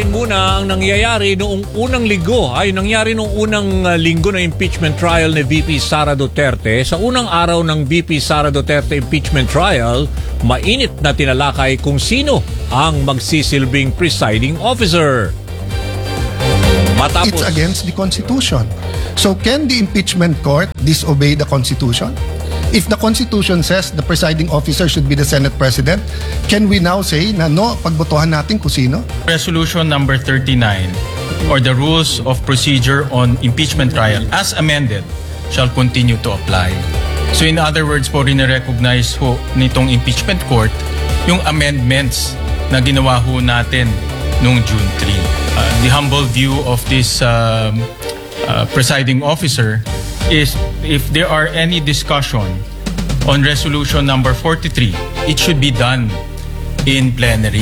natin muna ang nangyayari noong unang linggo. Nangyari noong unang linggo ng impeachment trial ni VP Sara Duterte. Sa unang araw ng VP Sara Duterte impeachment trial, mainit na tinalakay kung sino ang magsisilbing presiding officer. It's against the Constitution. So can the impeachment court disobey the Constitution? If the Constitution says the presiding officer should be the Senate President, can we now say na no, pagbotohan natin kung sino? Resolution number 39 or the rules of procedure on impeachment trial as amended shall continue to apply. So in other words po, rin-recognize ho nitong impeachment court yung amendments na ginawa ho natin noong June 3. The humble view of this presiding officer is if there are any discussion on resolution number 43, it should be done in plenary.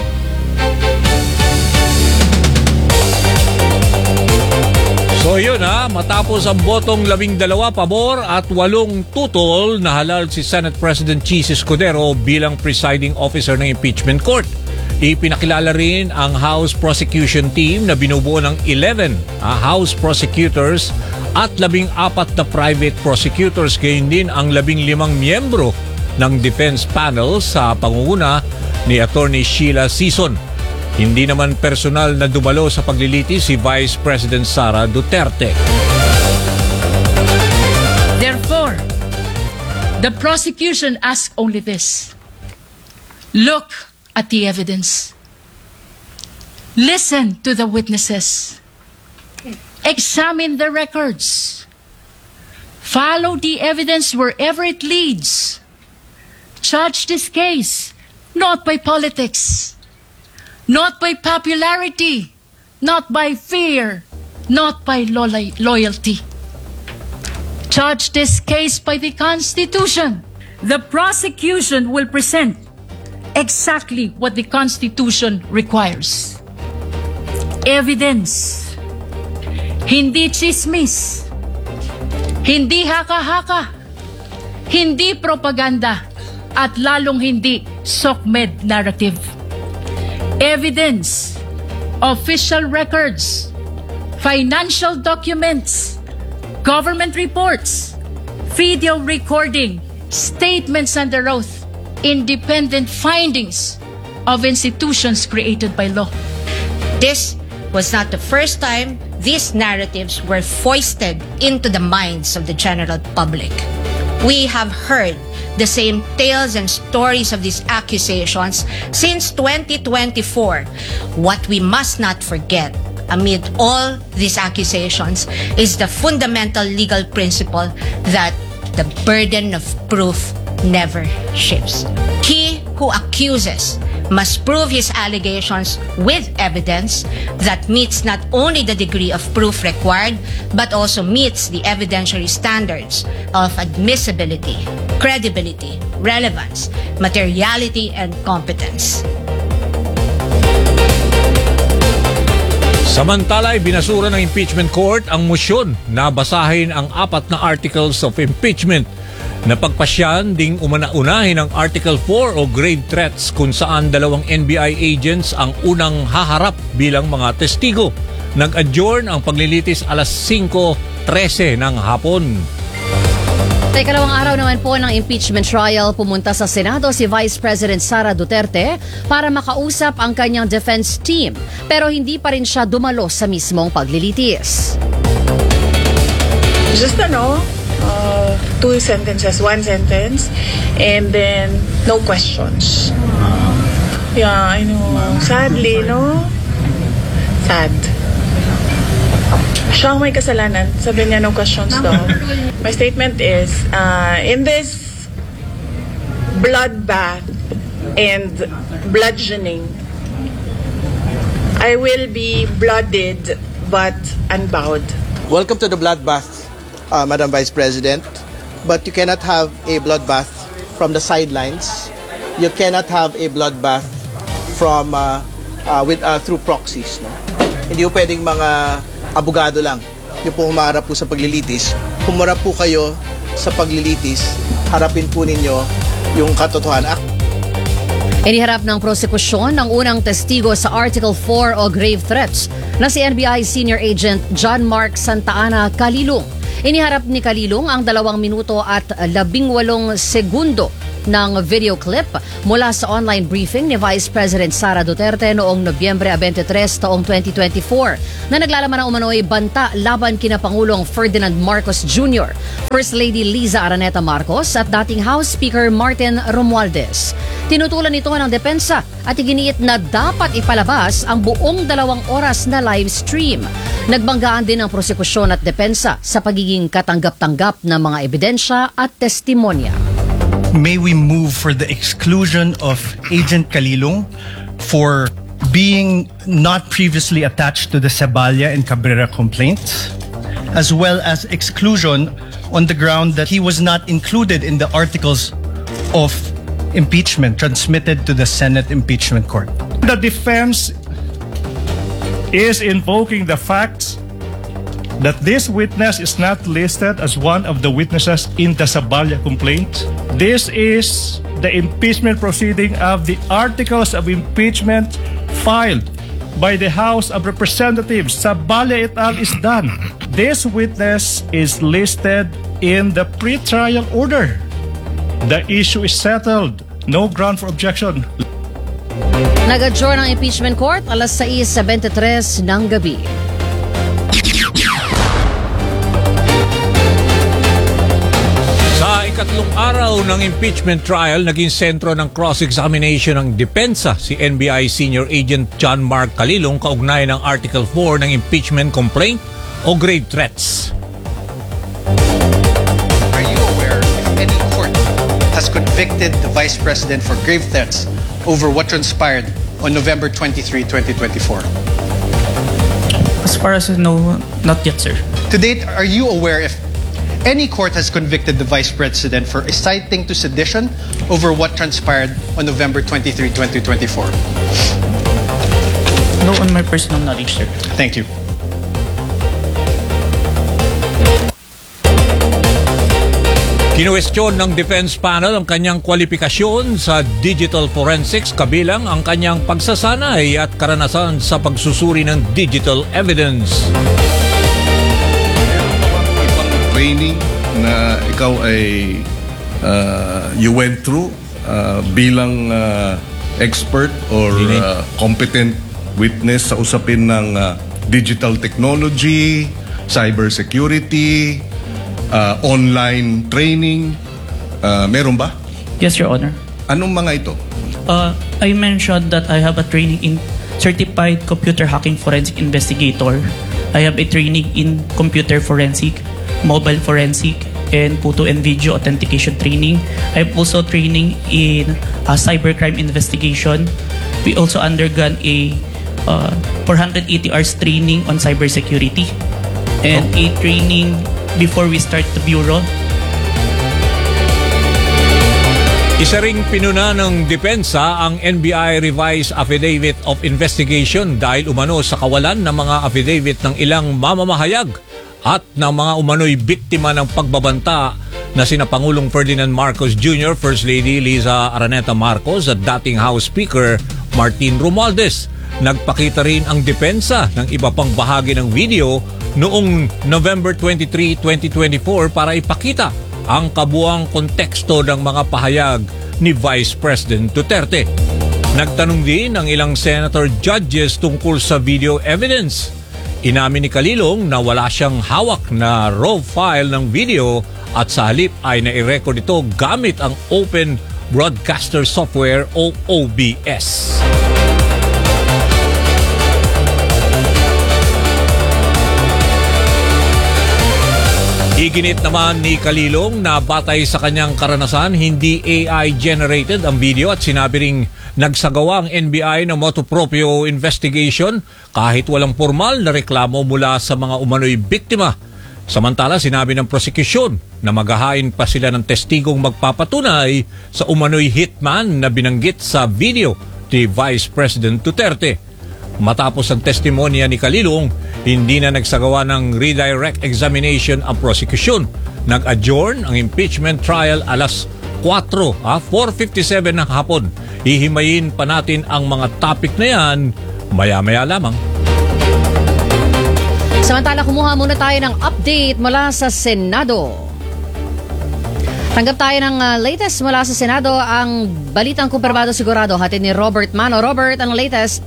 So yun matapos ang botong 12 pabor at 8 tutol, nahalal si Senate President Chis Escudero bilang presiding officer ng impeachment court. Ipinakilala rin ang House Prosecution Team na binubuo ng 11 House Prosecutors at 14 na private prosecutors, gayon din ang 15 miyembro ng defense panel sa pangunguna ni Attorney Sheila Sison. Hindi naman personal na dumalo sa paglilitis si Vice President Sara Duterte. Therefore, the prosecution asks only this: look at the evidence. Listen to the witnesses. Examine the records. Follow the evidence wherever it leads. Judge this case not by politics, not by popularity, not by fear, not by loyalty. Judge this case by the Constitution. The prosecution will present exactly what the Constitution requires. Evidence. Hindi chismis. Hindi haka-haka. Hindi propaganda. At lalong hindi SOCMED narrative. Evidence. Official records. Financial documents. Government reports. Video recording. Statements under oath. Independent findings of institutions created by law. This was not the first time these narratives were foisted into the minds of the general public. We have heard the same tales and stories of these accusations since 2024. What we must not forget amid all these accusations is the fundamental legal principle that the burden of proof never shifts. He who accuses must prove his allegations with evidence that meets not only the degree of proof required, but also meets the evidentiary standards of admissibility, credibility, relevance, materiality, and competence. Samantala, binasura ng impeachment court ang motion na basahin ang 4 na articles of impeachment. Napagpasyan ding unahin ang Article 4 o grave threats kung saan 2 NBI agents ang unang haharap bilang mga testigo. Nag-adjourn ang paglilitis alas 5:13 ng hapon. Sa ikalawang araw naman po ng impeachment trial, pumunta sa Senado si Vice President Sara Duterte para makausap ang kanyang defense team. Pero hindi pa rin siya dumalo sa mismong paglilitis. Just 2 sentences, 1 sentence, and then no questions. Yeah, I know. Sadly, no? Sad. Siya ang may kasalanan. Sabi niya, no questions daw. My statement is, in this bloodbath and bludgeoning, I will be blooded but unbowed. Welcome to the bloodbath, Madam Vice President. But you cannot have a bloodbath from the sidelines. You cannot have a bloodbath from through proxies. No? Hindi po pwedeng mga abogado lang. Yung po humarap po sa paglilitis. Humarap po kayo sa paglilitis. Harapin po ninyo yung katotohanan. Iniharap ng prosekusyon ng unang testigo sa Article 4 o grave threats na si NBI Senior Agent John Mark Santa Ana Calilong. Iniharap ni Calilong ang 2 minuto at 18 segundo ng video clip mula sa online briefing ni Vice President Sara Duterte noong Nobyembre 23 taong 2024 na naglalaman ng umano'y banta laban kina Pangulong Ferdinand Marcos Jr., First Lady Liza Araneta Marcos at dating House Speaker Martin Romualdez. Tinutulan ito ng depensa at iginiit na dapat ipalabas ang buong 2 oras na live stream. Nagbanggaan din ang prosekusyon at depensa sa pagiging katanggap-tanggap ng mga ebidensya at testimonya. May we move for the exclusion of Agent Calilong for being not previously attached to the Saballa and Cabrera complaints, as well as exclusion on the ground that he was not included in the articles of impeachment transmitted to the Senate Impeachment Court. The defense is invoking the facts that this witness is not listed as one of the witnesses in the Saballa complaint. This is the impeachment proceeding of the articles of impeachment filed by the House of Representatives. Saballa et al. Is done. This witness is listed in the pre-trial order. The issue is settled. No ground for objection. Nag-adjourn ang impeachment court alas 6:23 ng gabi. Sa ikatlong araw ng impeachment trial, naging sentro ng cross-examination ng depensa si NBI Senior Agent John Mark Calilong kaugnay ng Article 4 ng impeachment complaint o grave threats. Are you aware if any court has convicted the Vice President for grave threats over what transpired on November 23, 2024? As far as I know, not yet, sir. To date, are you aware if any court has convicted the Vice President for inciting to sedition over what transpired on November 23, 2024? No, on my personal knowledge, sir. Thank you. Kinuwestiyon ng defense panel ang kanyang kwalifikasyon sa digital forensics kabilang ang kanyang pagsasanay at karanasan sa pagsusuri ng digital evidence. Training na ikaw ay you went through bilang expert or competent witness sa usapin ng digital technology, cybersecurity, online training, meron ba? Yes, Your Honor. Anong mga ito? I mentioned that I have a training in Certified Computer Hacking Forensic Investigator. I have a training in Computer Forensic, Mobile Forensic, and Photo and Video Authentication training. I have also training in Cybercrime Investigation. We also undergone a 480 hours training on cybersecurity and a training before we start the bureau. Isa ring pinuna ng depensa ang NBI Revised Affidavit of Investigation dahil umano sa kawalan ng mga affidavit ng ilang mamamahayag at ng mga umano'y biktima ng pagbabanta na sina Pangulong Ferdinand Marcos Jr., First Lady Liza Araneta Marcos at dating House Speaker Martin Romualdez. Nagpakita rin ang depensa ng iba pang bahagi ng video noong November 23, 2024 para ipakita ang kabuuang konteksto ng mga pahayag ni Vice President Duterte. Nagtanong din ang ilang senator judges tungkol sa video evidence. Inamin ni Calilong na wala siyang hawak na raw file ng video at sa halip ay nai-record ito gamit ang Open Broadcaster Software o OBS. Iginit naman ni Calilong na batay sa kanyang karanasan, hindi AI-generated ang video at sinabi ring nagsagawa ang NBI ng motu proprio investigation kahit walang formal na reklamo mula sa mga umano'y biktima. Samantala, sinabi ng prosekusyon na maghahain pa sila ng testigong magpapatunay sa umano'y hitman na binanggit sa video ni Vice President Duterte. Matapos ang testimonya ni Calilong, hindi na nagsagawa ng redirect examination ang prosecution. Nag-adjourn ang impeachment trial alas 4:57 ng hapon. Hihimayin pa natin ang mga topic na yan maya-maya lamang. Samantala, kumuha muna tayo ng update mula sa Senado. Tanggap tayo ng latest mula sa Senado, ang balitang kumpirmado sigurado, hatid ni Robert Mano. Robert, ang latest?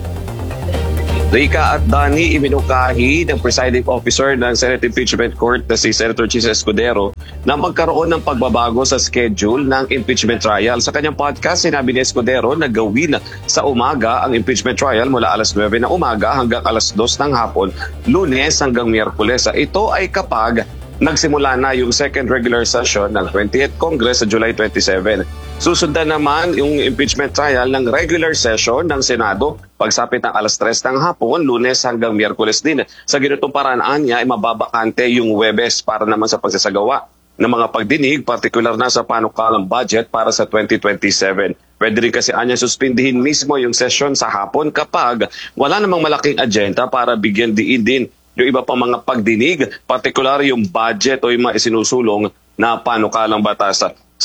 Rica at Danny, iminukahi ng presiding officer ng Senate Impeachment Court na si Senator Chis Escudero na magkaroon ng pagbabago sa schedule ng impeachment trial. Sa kanyang podcast, sinabi ni Escudero na gawin sa umaga ang impeachment trial mula alas 9 ng umaga hanggang alas 2 ng hapon, Lunes hanggang Miyerkules. Ito ay kapag nagsimula na yung second regular session ng 20th Congress sa July 27. Susundan naman yung impeachment trial ng regular session ng Senado pagsapit ng alas 3 ng hapon, Lunes hanggang Miyerkules din. Sa ganitong paraan niya ay mababakante yung Huwebes para naman sa pagsasagawa ng mga pagdinig, partikular na sa panukalang budget para sa 2027. Pwede rin kasi anya suspindihin mismo yung session sa hapon kapag wala namang malaking agenda para bigyan diin din yung iba pang mga pagdinig, partikular yung budget o yung mga isinusulong na panukalang batas.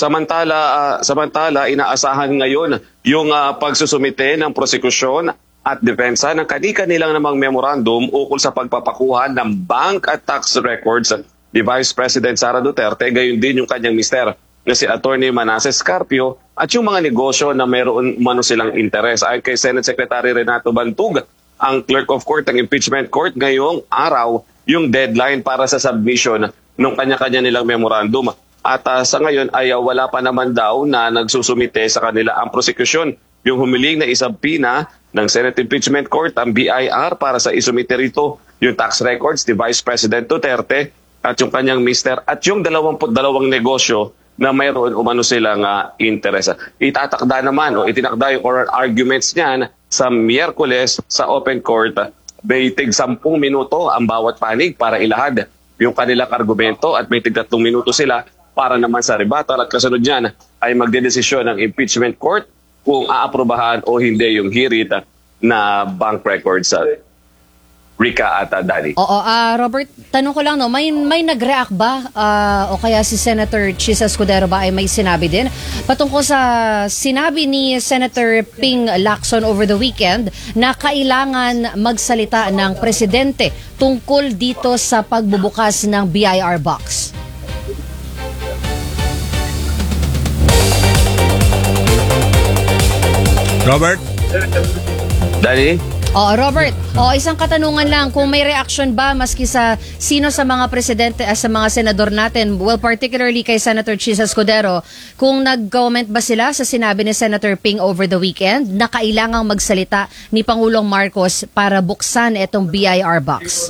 Samantala, inaasahan ngayon yung pagsusumite ng prosekusyon at depensa ng kani-kanilang namang memorandum ukol sa pagpapakuha ng bank at tax records ni Vice President Sara Duterte, gayon din yung kanyang mister na si Attorney Manasseh Scarpio at yung mga negosyo na mayroon umano silang interes. Ayon kay Senate Secretary Renato Bantug, ang Clerk of Court ng Impeachment Court ngayong araw yung deadline para sa submission ng kanya-kanya nilang memorandum. At sa ngayon ay wala pa naman daw na nagsusumite sa kanila ang prosekusyon. Yung humiling na isabpina ng Senate Impeachment Court, ang BIR, para sa isumite rito yung tax records ni Vice President Duterte at yung kanyang mister at yung 22 negosyo na mayroon umano silang interes. Itatakda naman o itinakda yung oral arguments niyan sa Miyerkules sa open court. May tig 10 minuto ang bawat panig para ilahad yung kanilang argumento at may tig 3 minuto sila para naman sa rebuttal at kasunod niyan ay magdedesisyon ng impeachment court kung aaprobahan o hindi yung hirit na bank records sa Rica at Danny. Oo, Robert, tanong ko lang, no, may nag-react ba o kaya si Senator Chis Escudero ba ay may sinabi din patungkol sa sinabi ni Senator Ping Lacson over the weekend na kailangan magsalita ng presidente tungkol dito sa pagbubukas ng BIR box? Robert? Danny? Robert, isang katanungan lang, kung may reaction ba maski sa sino sa mga presidente sa mga senador natin, well, particularly kay Senator Chis Escudero, kung nag-comment ba sila sa sinabi ni Senator Ping over the weekend na kailangang magsalita ni Pangulong Marcos para buksan itong BIR box?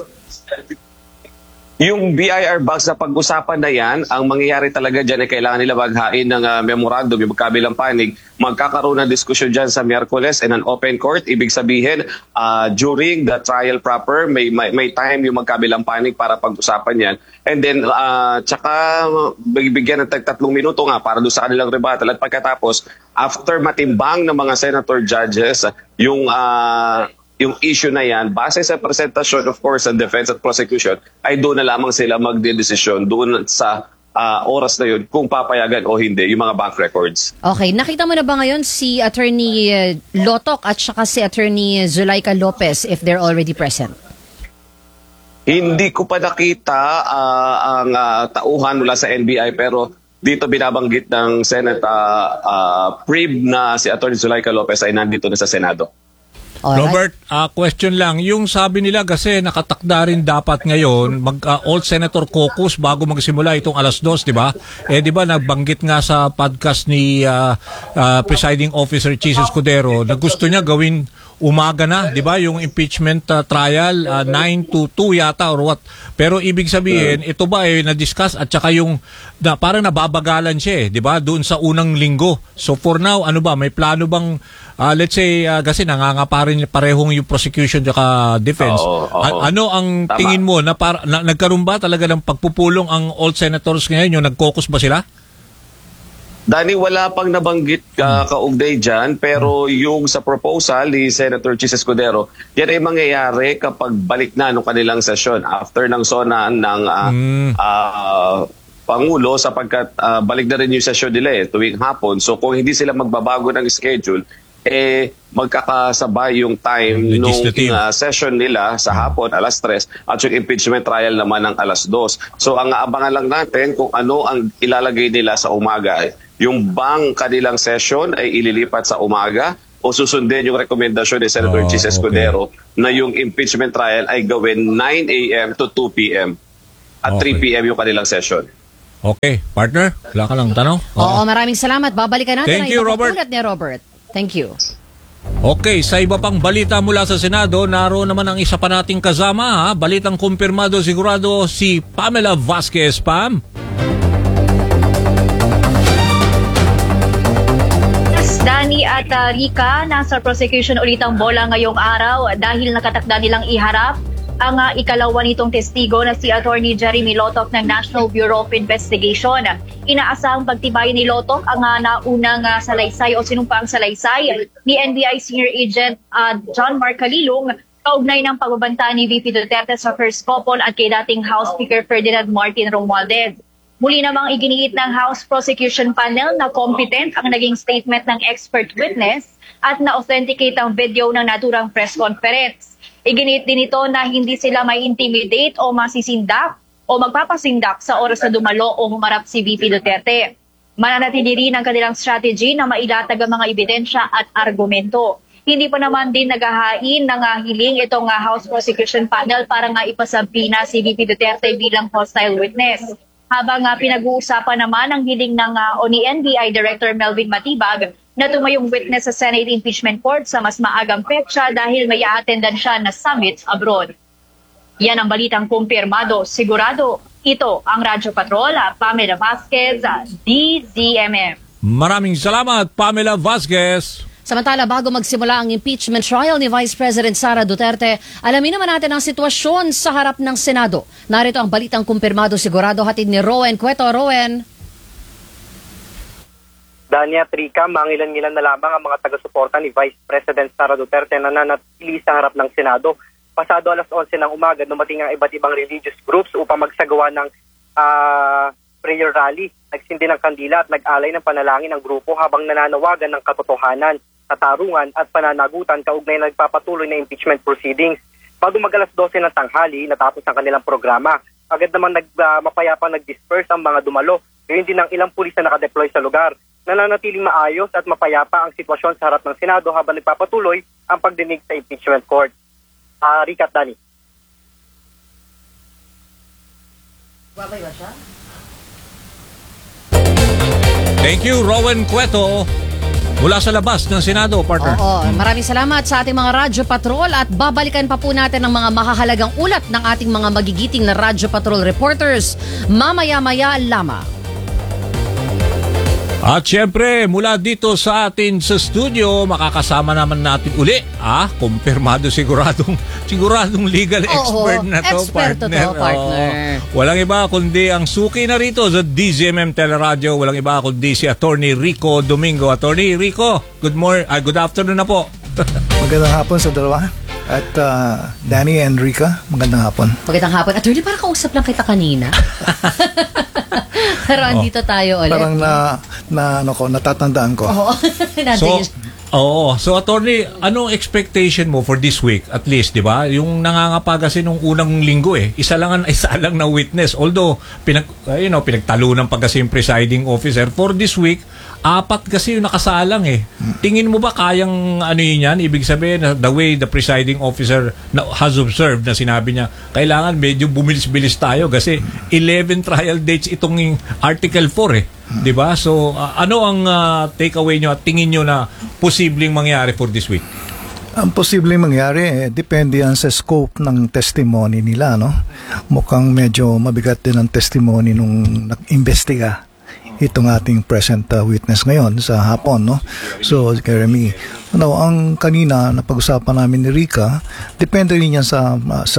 Yung BIR box na pag-usapan na yan, ang mangyayari talaga dyan ay kailangan nila maghain ng memorandum, yung magkabilang panig. Magkakaroon ng diskusyon dyan sa Miyerkules in an open court. Ibig sabihin, during the trial proper, may time yung magkabilang panig para pag-usapan yan. And then, tsaka bigyan ng 3 minuto nga para doon sa kanilang rebuttal. At pagkatapos, after matimbang ng mga senator judges, yung issue na yan, base sa presentasyon, of course, sa defense at prosecution, ay doon na lamang sila magdedesisyon doon sa oras na yun kung papayagan o hindi yung mga bank records. Okay, nakita mo na ba ngayon si Attorney Lotok at saka si Attorney Zulaika Lopez if they're already present? Hindi ko pa nakita ang tauhan mula sa NBI pero dito binabanggit ng Senate PRIB na si Attorney Zulaika Lopez ay nandito na sa Senado. Alright. Robert, question lang. Yung sabi nila kasi nakatakda rin dapat ngayon all Senator caucus bago magsimula itong alas 2, di ba? Di ba nabanggit nga sa podcast ni Presiding Officer Chis Escudero na gusto niya gawin umaga na, di ba? Yung impeachment trial 9 to 2 yata or what. Pero ibig sabihin, ito ba na-discuss at saka yung parang nababagalan siya, di ba? Doon sa unang linggo. So for now, ano ba? May plano bang let's say kasi nangangapa rin parehong yung prosecution at defense. Ano ang Tama. tingin mo na nagkaroon ba talaga ng pagpupulong ang all senators ngayon? Yung nag-caucus ba sila? Dani, wala pang nabanggit kaugnay dyan, pero yung sa proposal ni Senator Chis Escudero, yan ay mangyayari kapag balik na ng kanilang sesyon after ng SONA ng Pangulo sapagkat balik na rin yung session nila tuwing hapon. So kung hindi sila magbabago ng schedule, magkakasabay yung time nung session nila sa hapon, alas 3, at yung impeachment trial naman ng alas 2. So ang aabangan lang natin kung ano ang ilalagay nila sa umaga. Yung bang kanilang session ay ililipat sa umaga o susundin yung rekomendasyon ni Senator Chis Escudero na yung impeachment trial ay gawin 9 a.m. to 2 p.m. at 3 p.m. yung kanilang session. Okay, partner, wala ka lang tanong? Oo, maraming salamat. Babalikan natin Thank you, Robert. Ni Robert. Thank you. Okay, sa iba pang balita mula sa Senado, naroon naman ang isa pa nating kasama, balitang kumpirmado sigurado si Pamela Vasquez. Pam? Danny at Rica, nasa prosecution ulit ang bola ngayong araw dahil nakatakda nilang iharap ang ikalawa nitong testigo na si Attorney Jeremy Lotok ng National Bureau of Investigation. Inaasahang pagtibayin ni Lotok ang naunang salaysay o sinumpaang salaysay ni NBI Senior Agent John Mark Calilong kaugnay ng pagbabanta ni VP Duterte sa first couple at kay dating House Speaker Ferdinand Martin Romualdez. Muli namang iginiit ng House Prosecution Panel na competent ang naging statement ng expert witness at na-authenticate ang video ng naturang press conference. Iginiit din ito na hindi sila may intimidate o masisindak o magpapasindak sa oras na dumalo o humarap si VP Duterte. Mananatili rin ang kanilang strategy na mailatag ang mga ebidensya at argumento. Hindi pa naman din naghahain ng hiling itong House Prosecution Panel para nga ipasabina si VP Duterte bilang hostile witness. Habang pinag-uusapan naman ang hiling ng ni NBI Director Melvin Matibag na tumayong witness sa Senate Impeachment Court sa mas maagang petsa dahil may a-attendan siya na summit abroad. Yan ang balitang kumpirmado. Sigurado, ito ang Radyo Patrol, Pamela Vasquez, DZMM. Maraming salamat, Pamela Vasquez. Samantala, bago magsimula ang impeachment trial ni Vice President Sara Duterte, alamin naman natin ang sitwasyon sa harap ng Senado. Narito ang balitang kumpirmado sigurado hatid ni Rowen Cueto. Rowen. Dania Trica, mangilan-ngilan na lamang ang mga taga-suporta ni Vice President Sara Duterte na nanatili sa harap ng Senado. Pasado alas 11 ng umaga, dumating ang iba't ibang religious groups upang magsagawa ng prayer rally. Nagsindi ng kandila at nag-alay ng panalangin ng grupo habang nananawagan ng katotohanan, katarungan at pananagutan kaugnay na nagpapatuloy na impeachment proceedings. Bago mag-alas 12 ng tanghali, natapos ang kanilang programa. Agad naman mapayapa nag-disperse ang mga dumalo. Gayon din ang ilang pulis na nakadeploy sa lugar. Nananatiling maayos at mapayapa ang sitwasyon sa harap ng Senado habang nagpapatuloy ang pagdinig sa impeachment court. Rica at Dani. Thank you, Rowen Cueto. Mula sa labas ng Senado, partner. Oo, maraming salamat sa ating mga Radyo Patrol at babalikan pa po natin ang mga mahahalagang ulat ng ating mga magigiting na Radyo Patrol reporters mamaya-maya lamang. At syempre, mula dito sa atin sa studio, makakasama naman natin uli, kumpirmado siguradong legal expert na to, eksperto partner. To, partner. Walang iba kundi ang suki na rito sa DZMM Teleradio, walang iba kundi si Attorney Rico Domingo. Attorney Rico, good afternoon na po. Magandang hapon sa dalawa. At Danny and Rica, magandang hapon. Magandang hapon. Attorney, parang kausap lang kita kanina. Pero andito tayo ulit. Parang natatandaan ko. So Attorney, anong expectation mo for this week at least, 'di ba? Yung nangangapa kasi nung unang linggo isa lang na witness. Although pinagtalunan pa kasi yung presiding officer. For this week, 4 kasi yung nakasalang Tingin mo ba kayang yan? Ibig sabihin, the way the presiding officer has observed na sinabi niya, kailangan medyo bumilis-bilis tayo kasi 11 trial dates itong Article 4 Diba? So, ano ang takeaway nyo at tingin nyo na posibleng mangyari for this week? Ang posibleng mangyari, depende yan sa scope ng testimony nila, no? Mukhang medyo mabigat din ang testimony nung nag-imbestiga itong ating present witness ngayon sa hapon, no? So, Jeremy, ang kanina na pag-usapan namin ni Rica, depende rin yan sa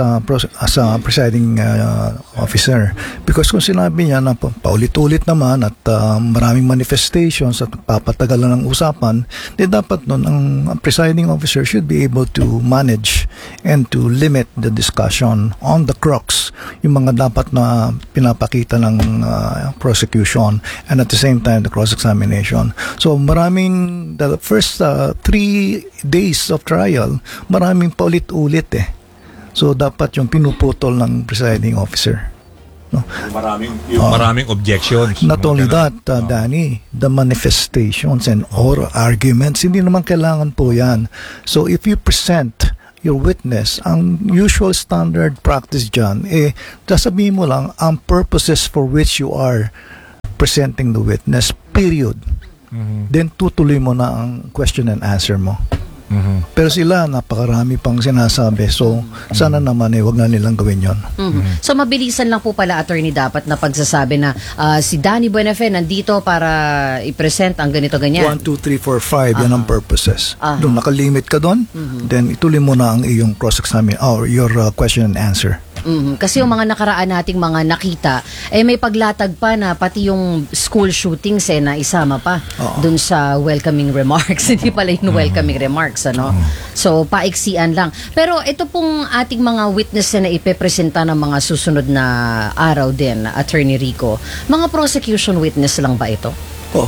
presiding officer. Because kung sinabi niya na paulit-ulit naman at maraming manifestations at papatagal na ng usapan, di dapat nun ang presiding officer should be able to manage and to limit the discussion on the crux, yung mga dapat na pinapakita ng prosecution, and at the same time the cross-examination. So maraming, the first 3 days of trial, maraming paulit-ulit eh. So dapat yung pinuputol ng presiding officer. No? Maraming objections. Not only that, Danny, the manifestations and oral arguments, hindi naman kailangan po yan. So if you present your witness, ang usual standard practice dyan, sasabihin mo lang ang purposes for which you are presenting the witness, period. Then tutuloy mo na ang question and answer mo. Pero sila, napakarami pang sinasabi. So, sana naman wag na nilang gawin yon. So, mabilisan lang po pala, attorney, dapat na pagsasabi na si Danny Buenafe nandito para i-present ang ganito-ganyan. 1, 2, 3, 4, 5, yan ang purposes. Doon nakalimit ka doon, then ituloy mo na ang iyong cross-examine or your question and answer. Kasi yung mga nakaraan nating mga nakita, may paglatag pa na pati yung school shootings na isama pa dun sa welcoming remarks. Hindi pala yung welcoming remarks, ano? So, paiksian lang. Pero ito pong ating mga witness na ipepresenta ng mga susunod na araw din, Attorney Rico, mga prosecution witness lang ba ito?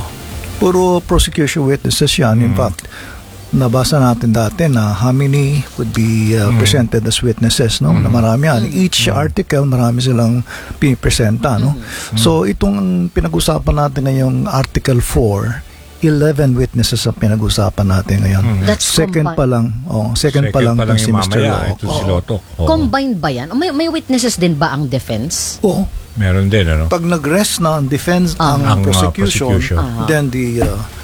Puro prosecution witnesses yan. In fact, nabasa natin dati na how many would be presented as witnesses, no? Na marami yan. Each article, marami silang pinipresenta, no? So, itong pinag-usapan natin ngayong Article 4, 11 witnesses ang pinag-usapan natin ngayon. Second pa lang si Mr. Loto. Combined ba yan? May witnesses din ba ang defense? Oo. Meron din, ano? Pag nag-rest na ang defense, ang prosecution, then the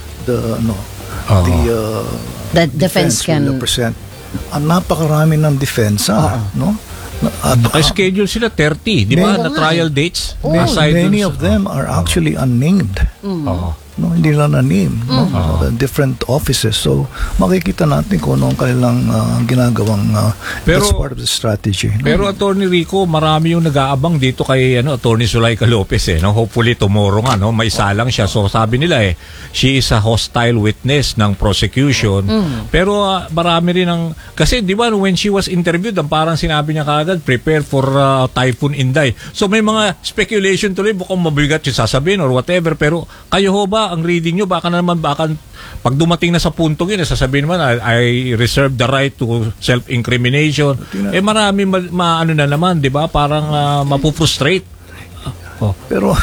defense can present. Ang napakarami ng defense, no? Naka-schedule sila 30, di ba? Na trial dates. Many of them are actually unnamed. No, hindi lang na-name, no? Different offices. So, makikita natin kung ano ang kanilang ginagawang that's part of the strategy. Pero Attorney Rico, marami yung nag-aabang dito kay Attorney Zulaika Lopez no? Hopefully tomorrow nga, no? Maisalang siya. So sabi nila she is a hostile witness ng prosecution. Pero marami rin ang, kasi di ba when she was interviewed, parang sinabi niya kaagad, prepare for Typhoon Inday. So may mga speculation tuloy, bukang mabigat yung sasabihin or whatever. Pero kayo ho ba, ang reading nyo, baka pag dumating na sa puntong yun, sasabihin naman, I reserve the right to self-incrimination. Marami maano na naman, di ba? Parang mapufrustrate. Pero,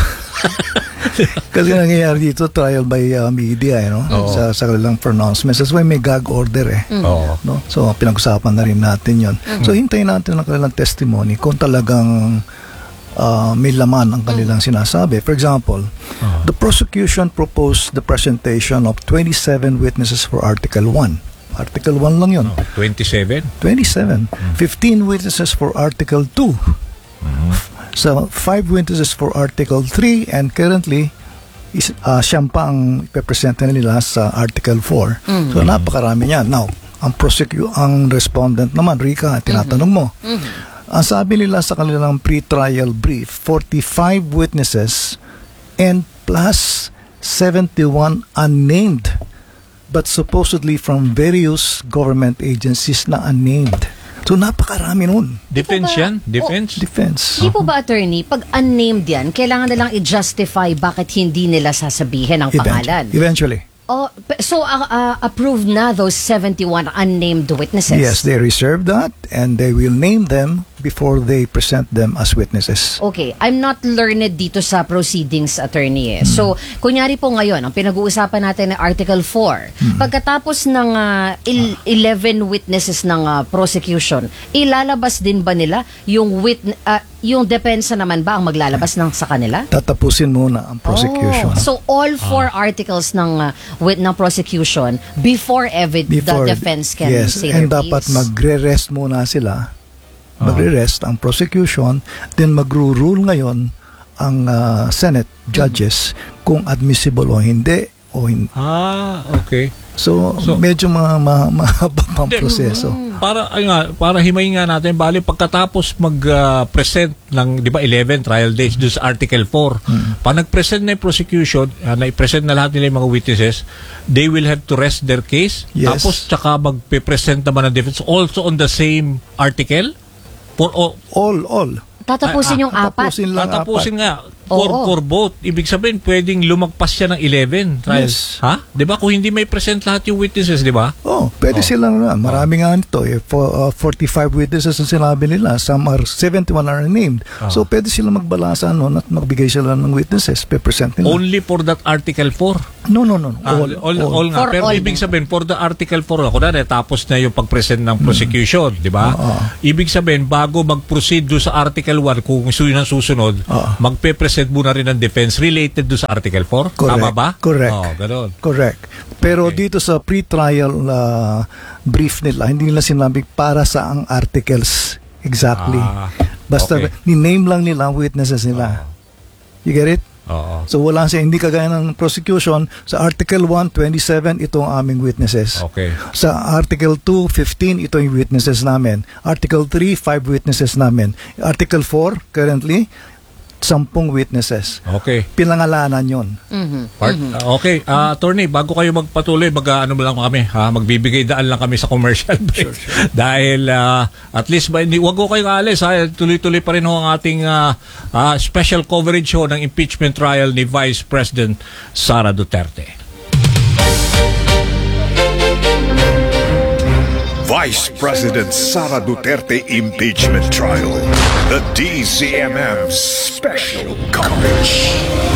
kasi nangyayari dito, trial by media, no? Sa kanilang pronouncements. That's why may gag order, no? So, pinag-usapan na rin natin yun. So, hintayin natin ang kanilang testimony kung talagang may laman ang kanilang sinasabi. For example, the prosecution proposed the presentation of 27 witnesses for Article 1. Article 1 lang yun. 27? 27. 15 witnesses for Article 2. So, 5 witnesses for Article 3, and currently, siyang pa ang ipepresenta nila sa Article 4. So, napakarami niyan. Now, ang respondent naman, Rica, tinatanong mo. Ang sabi nila sa kanilang pre-trial brief, 45 witnesses and plus 71 unnamed but supposedly from various government agencies na unnamed. So, napakarami nun. Defense yan? Defense? Defense. Hindi po ba, attorney, pag unnamed yan, kailangan nilang i-justify bakit hindi nila sasabihin ang pangalan? Eventually. So, approved na those 71 unnamed witnesses? Yes, they reserve that and they will name them before they present them as witnesses. Okay, I'm not learned dito sa proceedings, attorney. So, kunyari po ngayon, ang pinag-uusapan natin ay Article 4. Pagkatapos ng 11 witnesses ng prosecution, ilalabas din ba nila yung yung depensa naman ba ang maglalabas ng sa kanila? Tatapusin muna ang prosecution. So, all 4 articles ng prosecution before the defense can say their and dapat piece. magre-rest muna sila. Magre-rest ang prosecution, then magro-rule ngayon ang Senate judges kung admissible o hindi Okay. So medyo mahaba pang proseso. Para himayin nga natin, bali pagkatapos mag-present ng, di ba, 11 trial days doon sa Article 4, pag nag-present na yung prosecution, na-present na lahat nila yung mga witnesses, they will have to rest their case. Yes. Tapos tsaka mag-present naman ng defense also on the same article? For all. Tatapusin yung apat. Tatapusin nga. For both. Ibig sabihin, pwedeng lumagpas siya ng 11 trials. Yes. Ha? Di ba? Kung hindi may present lahat yung witnesses, di ba? Pwede sila na. Marami nga nito. 45 witnesses ang sinabi nila. Some are 71 are named. So, pwede sila magbalasa at magbigay sila ng witnesses. Pe-present nila. Only for that Article 4? No. All nga. Pero ibig sabihin, for the Article 4, tapos na yung pag-present ng prosecution, di ba? Ibig sabihin, bago mag-proceed do sa Article 1, kung yun ang susunod, magpe-present muna rin ng defense related do sa Article 4? Correct. Tama ba? Correct. Ganun. Correct. Pero dito sa pre-trial brief nila, hindi nila sinabi para sa ang articles exactly. Basta ni-name lang nila ang witnesses nila. You get it? So wala siya, hindi kagaya ng prosecution. Sa Article 1, 27, ito ang aming witnesses. Okay. Sa Article 2, 15, ito yung witnesses namin. Article 3, 5 witnesses namin. Article 4, currently, 10 witnesses. Okay. Pinangalanan yun. Okay. Attorney, bago kayo magpatuloy, lang kami. Magbibigay daan lang kami sa commercial break. Dahil at least, wag ko kayong alis. Tuloy-tuloy pa rin ang ating special coverage show ng impeachment trial ni Vice President Sara Duterte. Vice President Sara Duterte impeachment trial. The DZMM special coverage.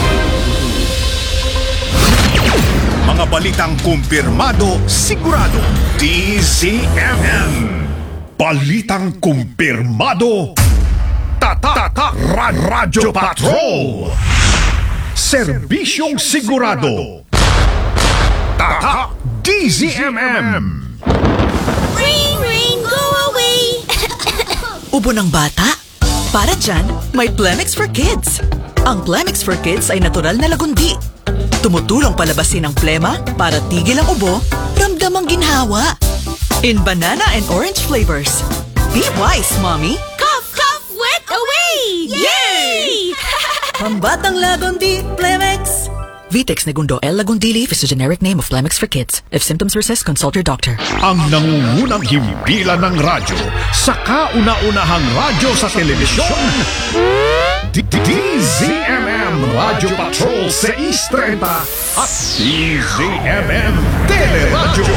Mga balitang kumpirmado, sigurado. DZMM. Balitang kumpirmado. Tatak Radyo Patrol. Serbisyong sigurado. Tatak DZMM. Ring, ring, go away! Ubo ng bata? Para dyan, may Plemix for Kids. Ang Plemix for Kids ay natural na lagundi. Tumutulong palabasin ang plema para tigil ang ubo, ramdam ang ginhawa. In banana and orange flavors. Be wise, Mommy. Cough, cough, wet away! Yay! Pambatang lagundi, Plemix. Vitex Negundo L. Lagundi Leaf is a generic name of Plemix for kids. If symptoms persist, consult your doctor. Ang nangungunang himpilan ng radyo sa kauna-unahang radyo sa telebisyon. DZMM Radyo Patrol 630 at DZMM Teleradyo.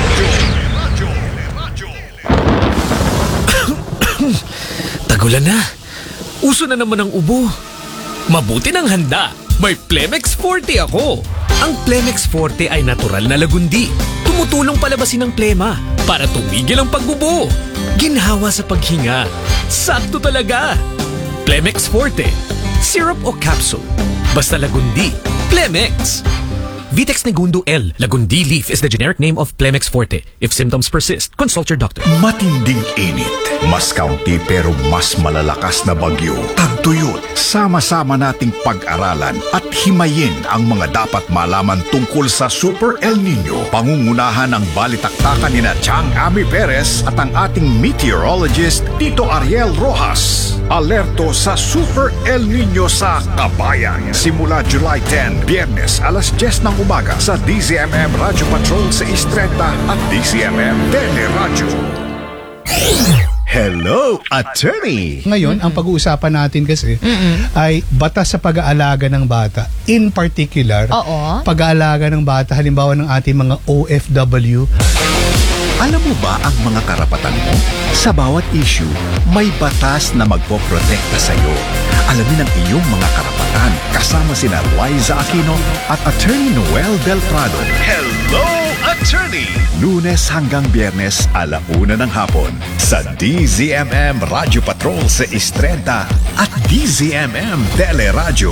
Tagulan na. Uso na naman ang ubo. Mabuti ng handa. May Plemix Forte ako. Ang Plemix Forte ay natural na lagundi. Tumutulong palabasin ang plema para tumigil ang pagbubo. Ginhawa sa paghinga. Sakto talaga. Plemix Forte. Syrup o capsule. Basta lagundi. Plemix. Vitex Negundo L. Lagundi Leaf is the generic name of Plemix Forte. If symptoms persist, consult your doctor. Matinding init. Mas kaunti pero mas malalakas na bagyo. Tagtuyot. Sama-sama nating pag-aralan at himayin ang mga dapat malaman tungkol sa Super El Nino. Pangungunahan ng balitaktakan ni Chang Ami Perez at ang ating meteorologist Tito Ariel Rojas. Alerto sa Super El Nino sa Kabayan. Simula July 10, Biyernes, alas 10 ng umaga sa DZMM Radyo Patrol 630 at DZMM Teleradyo. Hello, attorney! Ngayon, ang pag-uusapan natin kasi ay batas sa pag-aalaga ng bata. In particular, pag-aalaga ng bata, halimbawa ng ating mga OFW. Alam mo ba ang mga karapatan mo? Sa bawat issue, may batas na magpoprotekta sa iyo. Alamin ang iyong mga karapatan kasama sina Liza Aquino at Attorney Noel Del Prado. Hello, Attorney! Lunes hanggang Biyernes, 1:00 ng hapon sa DZMM Radyo Patrol 630 at DZMM Teleradyo.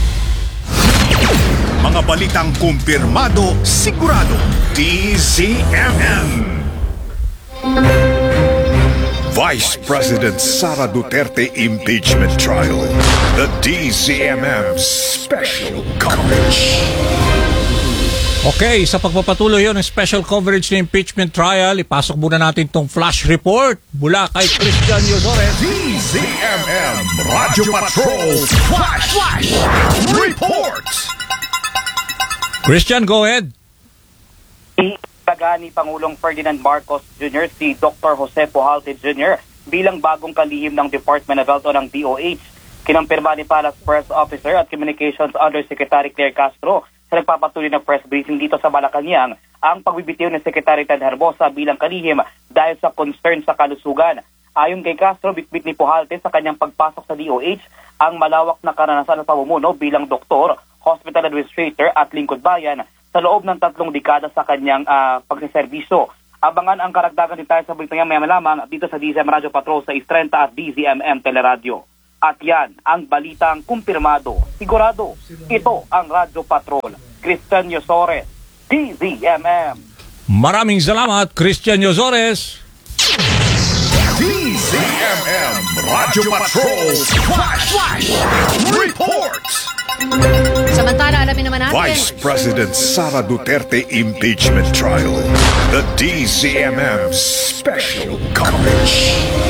Mga balitang kumpirmado, sigurado, DZMM. Vice President Sara Duterte Impeachment Trial. The DZMM Special Coverage. Okay, sa pagpapatuloy yun ng special coverage ng impeachment trial, ipasok muna natin tong flash report mula kay Christian Yosores. DZMM Radyo Patrol Flash Report. Christian, go ahead. Taga ni Pangulong Ferdinand Marcos Jr. si Dr. Jose Pujalte Jr. bilang bagong kalihim ng Department of Health o ng DOH. Kinampirma ni Palace Press Officer at Communications Undersecretary Claire Castro sa nagpapatuloy na press briefing dito sa Malacanang ang pagbibitiw ni Secretary Ted Herbosa bilang kalihim dahil sa concern sa kalusugan. Ayon kay Castro, bitbit ni Pujalte sa kanyang pagpasok sa DOH ang malawak na karanasan sa pamumuno bilang doktor, hospital administrator at lingkod bayan sa loob ng 3 dekada sa kanyang pagsiservisyo. Abangan ang karagdagan detalye sa balitang yan lamang dito sa DZM Radio Patrol sa Is30 at DZMM Teleradio. At yan ang balitang kumpirmado. Sigurado, ito ang Radyo Patrol. Christian Yosores, DZMM. Maraming salamat, Christian Yosores. DZMM Radyo Patrol Flash Report. Samantala, alamin naman natin. Vice President Sara Duterte Impeachment Trial. The DZMM Special Coverage.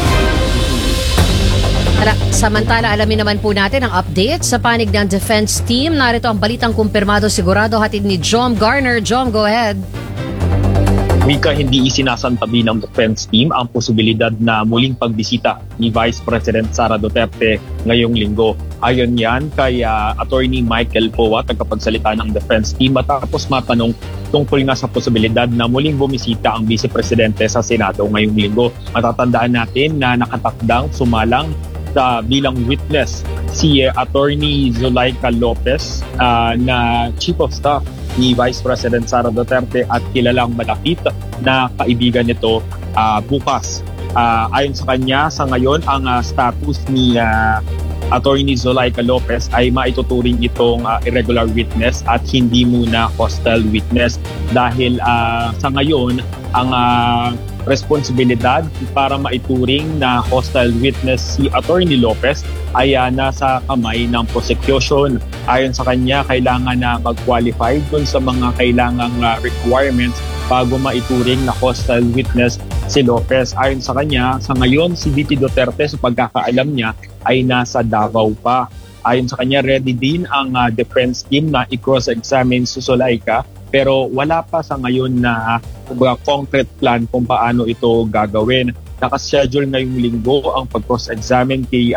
Samantala, alamin naman po natin ang update sa panig ng defense team. Narito ang balitang kumpirmado sigurado hatid ni Jom Garner. Jom, go ahead. Mika, hindi isinasantabi ng defense team ang posibilidad na muling pagbisita ni Vice President Sara Duterte ngayong linggo. Ayon yan kay Attorney Michael Poa, tagapagsalita ng defense team, matapos matanong tungkol nga sa posibilidad na muling bumisita ang Vice Presidente sa Senado ngayong linggo. Matatandaan natin na nakatakdang sumalang bilang witness si Attorney Zulaika Lopez na Chief of Staff ni Vice President Sara Duterte at kilalang malapit na kaibigan nito bukas. Ayon sa kanya, sa ngayon ang status ni Attorney Zulaika Lopez ay maituturing itong irregular witness at hindi muna hostile witness dahil sa ngayon ang responsibilidad para maituring na hostile witness si Attorney Lopez ay nasa kamay ng prosecution. Ayon sa kanya, kailangan na mag-qualify dun sa mga kailangang requirements bago maituring na hostile witness si Lopez. Ayon sa kanya, sa ngayon si VP Duterte sa pagkakaalam niya ay nasa Davao pa. Ayon sa kanya, ready din ang defense team na i-cross-examine si Zulaika pero wala pa sa ngayon na concrete plan kung paano ito gagawin. Nakaschedule ngayong linggo ang pag-cross-examine kay